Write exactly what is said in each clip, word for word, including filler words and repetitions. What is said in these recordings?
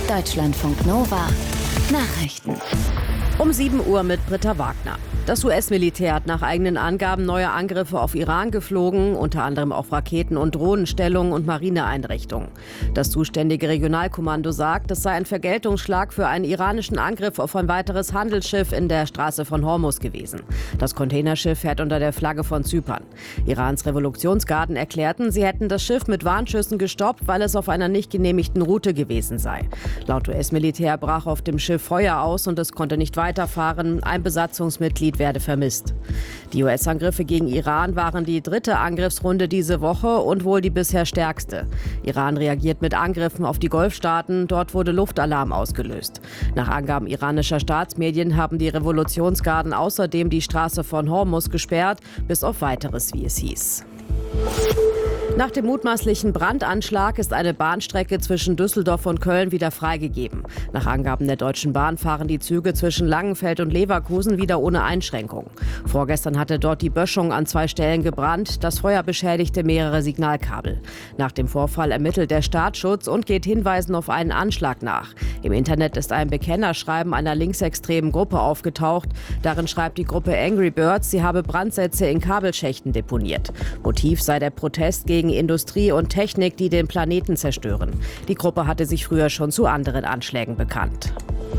Deutschlandfunk Nova Nachrichten. Um sieben Uhr mit Britta Wagner. Das U S-Militär hat nach eigenen Angaben neue Angriffe auf Iran geflogen, unter anderem auf Raketen- und Drohnenstellungen und Marineeinrichtungen. Das zuständige Regionalkommando sagt, es sei ein Vergeltungsschlag für einen iranischen Angriff auf ein weiteres Handelsschiff in der Straße von Hormuz gewesen. Das Containerschiff fährt unter der Flagge von Zypern. Irans Revolutionsgarden erklärten, sie hätten das Schiff mit Warnschüssen gestoppt, weil es auf einer nicht genehmigten Route gewesen sei. Laut U S-Militär brach auf dem Schiff Feuer aus und es konnte nicht weiterfahren. Ein Besatzungsmitglied werde vermisst. Die U S-Angriffe gegen Iran waren die dritte Angriffsrunde diese Woche und wohl die bisher stärkste. Iran reagiert mit Angriffen auf die Golfstaaten. Dort wurde Luftalarm ausgelöst. Nach Angaben iranischer Staatsmedien haben die Revolutionsgarden außerdem die Straße von Hormuz gesperrt, bis auf Weiteres, wie es hieß. Nach dem mutmaßlichen Brandanschlag ist eine Bahnstrecke zwischen Düsseldorf und Köln wieder freigegeben. Nach Angaben der Deutschen Bahn fahren die Züge zwischen Langenfeld und Leverkusen wieder ohne Einschränkung. Vorgestern hatte dort die Böschung an zwei Stellen gebrannt. Das Feuer beschädigte mehrere Signalkabel. Nach dem Vorfall ermittelt der Staatsschutz und geht Hinweisen auf einen Anschlag nach. Im Internet ist ein Bekennerschreiben einer linksextremen Gruppe aufgetaucht. Darin schreibt die Gruppe Angry Birds, sie habe Brandsätze in Kabelschächten deponiert. Motiv sei der Protest gegen Industrie und Technik, die den Planeten zerstören. Die Gruppe hatte sich früher schon zu anderen Anschlägen bekannt.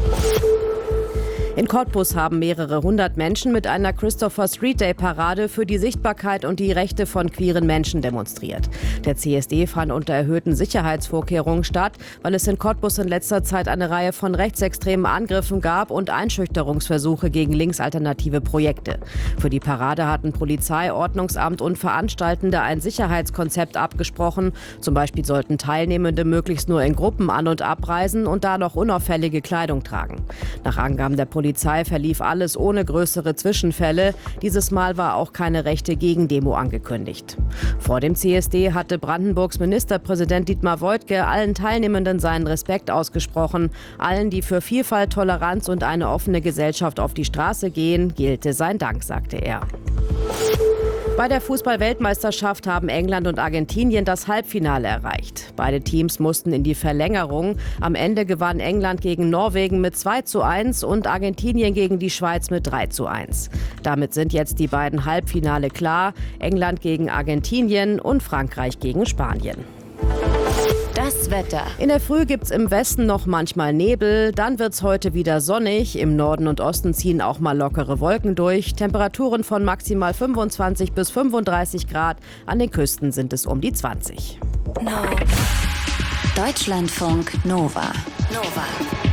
In Cottbus haben mehrere hundert Menschen mit einer Christopher Street Day Parade für die Sichtbarkeit und die Rechte von queeren Menschen demonstriert. Der C S D fand unter erhöhten Sicherheitsvorkehrungen statt, weil es in Cottbus in letzter Zeit eine Reihe von rechtsextremen Angriffen gab und Einschüchterungsversuche gegen linksalternative Projekte. Für die Parade hatten Polizei, Ordnungsamt und Veranstaltende ein Sicherheitskonzept abgesprochen. Zum Beispiel sollten Teilnehmende möglichst nur in Gruppen an- und abreisen und da noch unauffällige Kleidung tragen. Nach Angaben der Polizei Polizei verlief alles ohne größere Zwischenfälle. Dieses Mal war auch keine rechte Gegendemo angekündigt. Vor dem C S D hatte Brandenburgs Ministerpräsident Dietmar Woidke allen Teilnehmenden seinen Respekt ausgesprochen. Allen, die für Vielfalt, Toleranz und eine offene Gesellschaft auf die Straße gehen, gelte sein Dank, sagte er. Bei der Fußball-Weltmeisterschaft haben England und Argentinien das Halbfinale erreicht. Beide Teams mussten in die Verlängerung. Am Ende gewann England gegen Norwegen mit zwei zu eins und Argentinien gegen die Schweiz mit drei zu eins. Damit sind jetzt die beiden Halbfinale klar. England gegen Argentinien und Frankreich gegen Spanien. Das Wetter. In der Früh gibt's im Westen noch manchmal Nebel, dann wird's heute wieder sonnig. Im Norden und Osten ziehen auch mal lockere Wolken durch. Temperaturen von maximal fünfundzwanzig bis fünfunddreißig Grad. An den Küsten sind es um die zwanzig. No. Deutschlandfunk Nova. Nova.